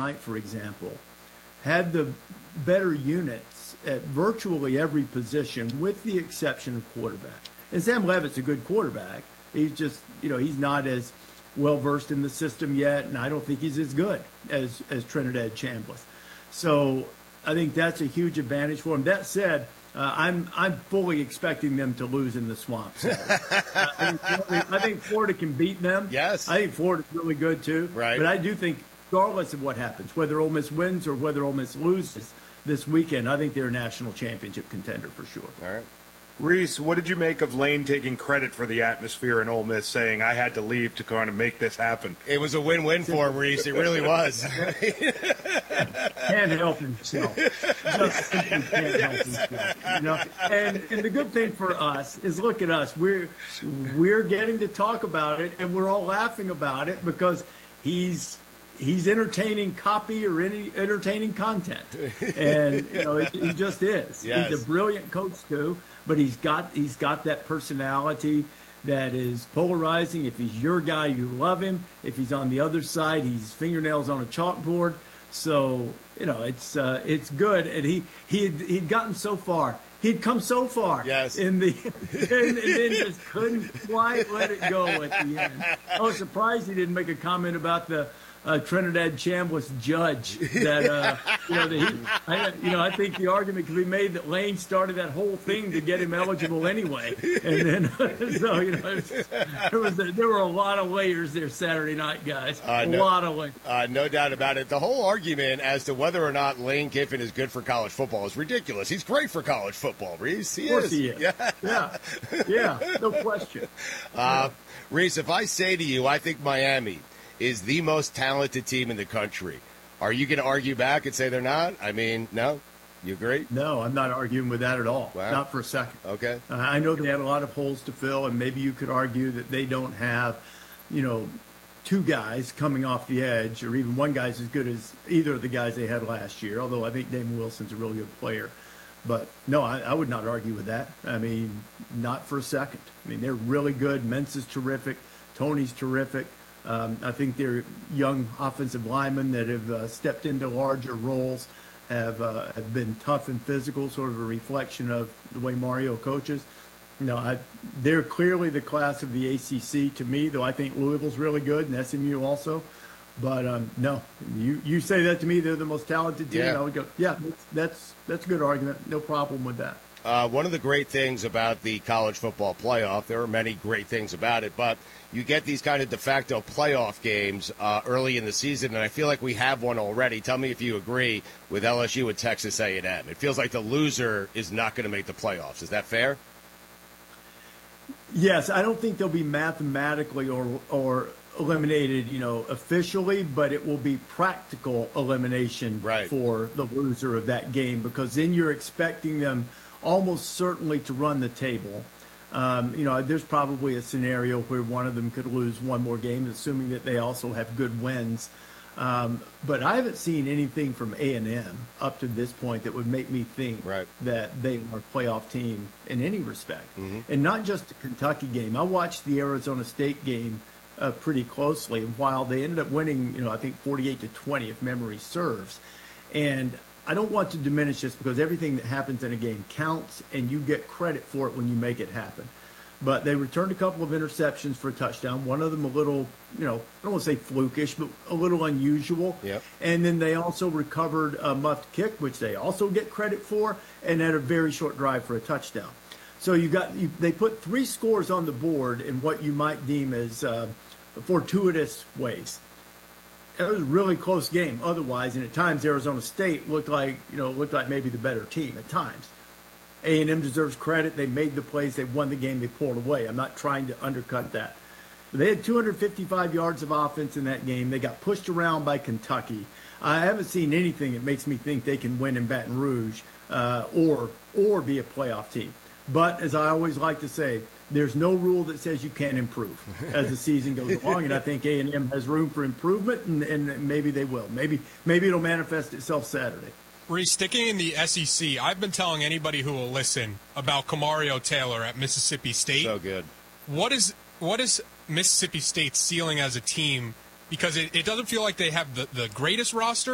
night, for example, had the better units at virtually every position, with the exception of quarterback. And Sam Leavitt's a good quarterback. He's just, he's not as well-versed in the system yet, and I don't think he's as good as Trinidad Chambliss. So I think that's a huge advantage for him. That said, I'm fully expecting them to lose in the Swamp. So, I think Florida can beat them. Yes. I think Florida's really good too. Right. But I do think, regardless of what happens, whether Ole Miss wins or whether Ole Miss loses this weekend, I think they're a national championship contender for sure. All right. Reese, what did you make of Lane taking credit for the atmosphere in Ole Miss, saying, I had to leave to kind of make this happen? It was a win-win for him, Reese. It really was. Can't help himself. Just simply can't help himself. And the good thing for us is, look at us. We're getting to talk about it, and we're all laughing about it because he's entertaining copy or any entertaining content. And, he just is. Yes. He's a brilliant coach, too, but he's got that personality that is polarizing. If he's your guy, you love him. If he's on the other side, he's fingernails on a chalkboard. So, it's good. And he'd gotten so far. He'd come so far. Yes. And then just couldn't quite let it go at the end. I was surprised he didn't make a comment about the Trinidad Chambliss judge. That I think the argument could be made that Lane started that whole thing to get him eligible anyway. And then there were a lot of layers there Saturday night, guys. A lot of layers. No doubt about it. The whole argument as to whether or not Lane Kiffin is good for college football is ridiculous. He's great for college football, Reese. Of course he is. Yeah, no question. Reese, if I say to you, I think Miami is the most talented team in the country, are you going to argue back and say they're not? I mean, no? You agree? No, I'm not arguing with that at all. Wow. Not for a second. Okay. I know they had a lot of holes to fill, and maybe you could argue that they don't have, two guys coming off the edge, or even one guy's as good as either of the guys they had last year, although I think Damon Wilson's a really good player. But, no, I would not argue with that. I mean, not for a second. I mean, they're really good. Mensah's terrific. Tony's terrific. I think they're young offensive linemen that have stepped into larger roles, have been tough and physical, sort of a reflection of the way Mario coaches. They're clearly the class of the ACC to me, though I think Louisville's really good and SMU also. But, no, you say that to me, they're the most talented team. Yeah. I would go, yeah, that's a good argument. No problem with that. One of the great things about the college football playoff, there are many great things about it, but you get these kind of de facto playoff games early in the season, and I feel like we have one already. Tell me if you agree with LSU and Texas A&M. It feels like the loser is not going to make the playoffs. Is that fair? Yes, I don't think they'll be mathematically or eliminated, officially, but it will be practical elimination for the loser of that game, because then you're expecting them almost certainly to run the table. There's probably a scenario where one of them could lose one more game, assuming that they also have good wins. But I haven't seen anything from A&M up to this point that would make me think that they are a playoff team in any respect. Mm-hmm. And not just the Kentucky game. I watched the Arizona State game pretty closely, and while they ended up winning, I think 48-20, if memory serves. And I don't want to diminish this, because everything that happens in a game counts, and you get credit for it when you make it happen. But they returned a couple of interceptions for a touchdown. One of them a little, I don't want to say flukish, but a little unusual. Yep. And then they also recovered a muffed kick, which they also get credit for, and had a very short drive for a touchdown. So they put 3 scores on the board in what you might deem as fortuitous ways. It was a really close game otherwise, and at times Arizona State looked like maybe the better team at times. A&M deserves credit. They made the plays. They won the game. They pulled away. I'm not trying to undercut that. But they had 255 yards of offense in that game. They got pushed around by Kentucky. I haven't seen anything that makes me think they can win in Baton Rouge or be a playoff team. But as I always like to say, there's no rule that says you can't improve as the season goes along, and I think A&M has room for improvement, and maybe they will. Maybe it'll manifest itself Saturday. Reese, sticking in the SEC, I've been telling anybody who will listen about Kamario Taylor at Mississippi State. So good. What is Mississippi State's ceiling as a team? Because it doesn't feel like they have the greatest roster.